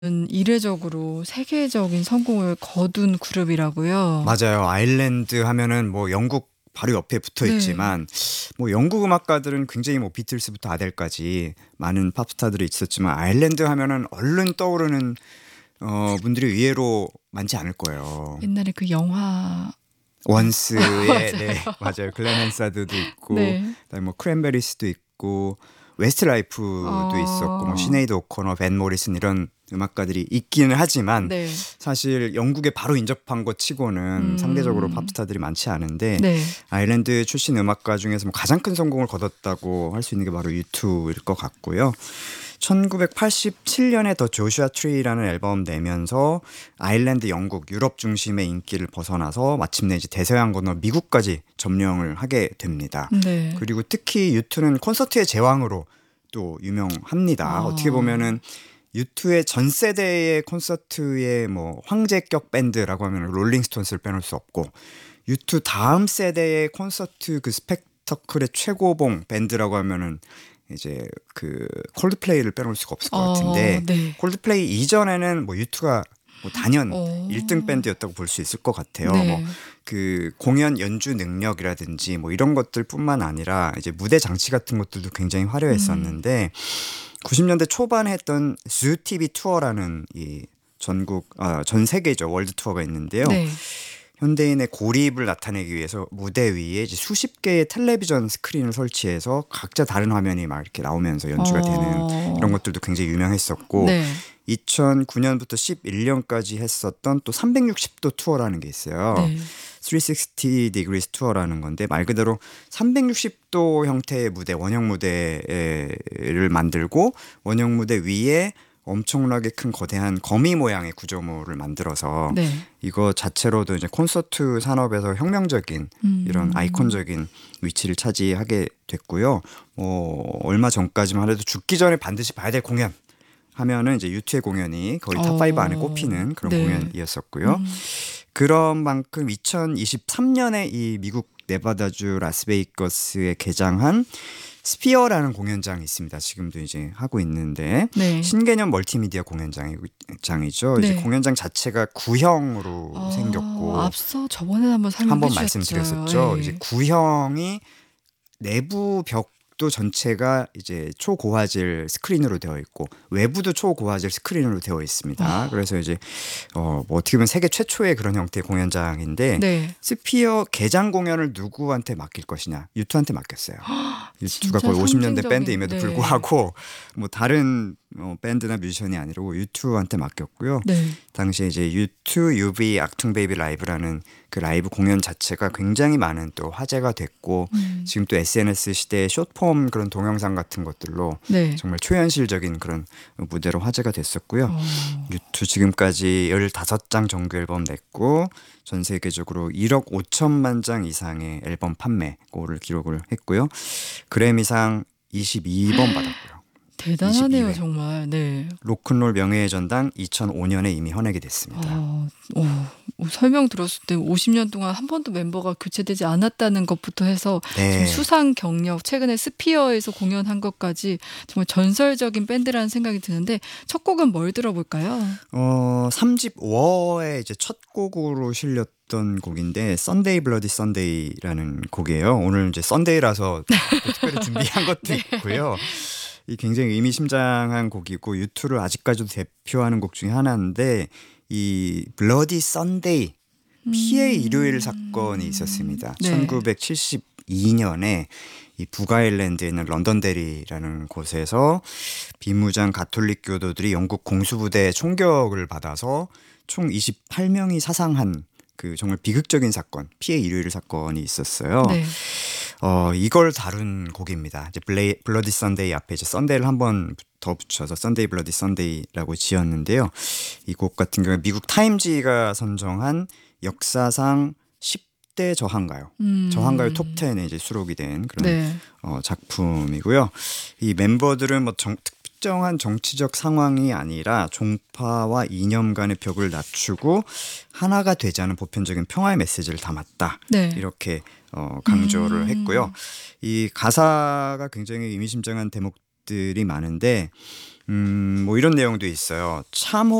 이례적으로 세계적인 성공을 거둔 그룹이라고요. 맞아요. 아일랜드 하면은 뭐 영국 바로 옆에 붙어 네. 있지만 뭐 영국 음악가들은 굉장히 뭐 비틀스부터 아델까지 많은 팝스타들이 있었지만 아일랜드 하면은 얼른 떠오르는 분들이 의외로 많지 않을 거예요. 옛날에 그 영화 원스의 네 맞아요. 맞아요. 글렌 හන්사드도 있고 네. 그다음에 뭐 크랜베리스도 있고 웨스트라이프도 있었고 뭐 어. 시네이드 오코너, 벤 모리슨 이런 음악가들이 있기는 하지만 네. 사실 영국에 바로 인접한 것 치고는 상대적으로 음. 팝스타들이 많지 않은데 네. 아일랜드 출신 음악가 중에서 뭐 가장 큰 성공을 거뒀다고 할 수 있는 게 바로 U2일 것 같고요. 1987년에 더 조슈아 트리라는 앨범 내면서 아일랜드, 영국, 유럽 중심의 인기를 벗어나서 마침내 이제 대서양 건너 미국까지 점령을 하게 됩니다. 네. 그리고 특히 U2는 콘서트의 제왕으로 또 유명합니다. 어떻게 아. 보면은 U2의 전 세대의 콘서트의 뭐 황제격 밴드라고 하면 롤링스톤스를 빼놓을 수 없고 U2 다음 세대의 콘서트 그 스펙터클의 최고봉 밴드라고 하면은 이제 그 콜드플레이를 빼놓을 수가 없을 것 같은데 네. 콜드플레이 이전에는 뭐 U2가 뭐 단연 어. 1등 밴드였다고 볼 수 있을 것 같아요. 뭐 네. 그 공연 연주 능력이라든지 뭐 이런 것들뿐만 아니라 이제 무대 장치 같은 것들도 굉장히 음. 화려했었는데 90년대 초반에 했던 zoo TV 투어라는 이 전 세계죠 월드 투어가 있는데요. 네. 현대인의 고립을 나타내기 위해서 무대 위에 이제 수십 개의 텔레비전 스크린을 설치해서 각자 다른 화면이 막 이렇게 나오면서 연주가 되는 이런 어. 것들도 굉장히 유명했었고 네. 2009년부터 11년까지 했었던 또 360도 투어라는 게 있어요. 네. 360 degrees 투어라는 건데 말 그대로 360도 형태의 무대, 원형 무대를 만들고 원형 무대 위에 엄청나게 큰 거대한 거미 모양의 구조물을 만들어서 네. 이거 자체로도 이제 콘서트 산업에서 혁명적인 이런 음. 아이콘적인 위치를 차지하게 됐고요. 얼마 전까지만 해도 죽기 전에 반드시 봐야 될 공연 하면은 이제 유투의 공연이 거의 탑5 안에 어. 꼽히는 그런 네. 공연이었었고요. 음. 그런 만큼 2023년에 이 미국 네바다주 라스베이거스에 개장한 스피어라는 공연장이 있습니다. 지금도 이제 하고 있는데 네. 신개념 멀티미디어 공연장이죠. 이제 네. 공연장 자체가 구형으로 생겼고 앞서 저번에 한번 설명해 한번 주셨어요. 말씀드렸었죠. 이제 예. 구형이 내부 벽도 전체가 이제 초고화질 스크린으로 되어 있고 외부도 초고화질 스크린으로 되어 있습니다. 어. 그래서 이제 뭐 어떻게 보면 세계 최초의 그런 형태의 공연장인데 네. 스피어 개장 공연을 누구한테 맡길 것이냐 유투한테 맡겼어요. 유투가 진짜 거의 50년대 상징적인 밴드임에도 네. 불구하고 뭐 다른 밴드나 뮤지션이 아니고 유투한테 맡겼고요. 네. 당시에 이제 유투 유비 악퉁 베이비 라이브라는 그 라이브 공연 자체가 굉장히 많은 또 화제가 됐고 지금 또 SNS 시대의 숏폼 그런 동영상 같은 것들로 네. 정말 초현실적인 그런 무대로 화제가 됐었고요. 어. 유투 지금까지 15장 정규 앨범 냈고 전 세계적으로 1억 5천만 장 이상의 앨범 판매고를 기록을 했고요. 그래미상 22번 받았고요. 대단하네요 22회. 정말. 네. 로큰롤 명예의 전당 2005년에 이미 헌액이 됐습니다. 설명 들었을 때 50년 동안 한 번도 멤버가 교체되지 않았다는 것부터 해서 지금 네. 수상 경력, 최근에 스피어에서 공연한 것까지 정말 전설적인 밴드라는 생각이 드는데 첫 곡은 뭘 들어볼까요? 3집 워에 이제 첫 곡으로 실렸던 곡인데 썬데이 블러디 썬데이라는 곡이에요. 오늘 이제 썬데이라서 또 특별히 준비한 것도 있고요. 이 굉장히 의미심장한 곡이고 유투를 아직까지도 대표하는 곡 중에 하나인데 이 블러디 썬데이 피해 일요일 사건이 있었습니다. 네. 1972년에 이 북아일랜드에 있는 런던데리라는 곳에서 비무장 가톨릭 교도들이 영국 공수부대의 총격을 받아서 총 28명이 사상한 그 정말 비극적인 사건, 피해 일요일 사건이 있었어요. 네. 이걸 다룬 곡입니다. 이제 블러디 썬데이 앞에 이제 썬데이를 한 번 더 붙여서 썬데이 블러디 썬데이라고 지었는데요. 이 곡 같은 경우에 미국 타임지가 선정한 역사상 10대 저항가요. 저항가요 톱 10에 이제 수록이 된 그런 네. 작품이고요. 이 멤버들은 뭐 특정한 정치적 상황이 아니라 종파와 이념 간의 벽을 낮추고 하나가 되자는 보편적인 평화의 메시지를 담았다. 네. 이렇게 강조를 했고요. 이 가사가 굉장히 의미심장한 대목들이 것들이 많은데 뭐 이런 내용도 있어요. 참호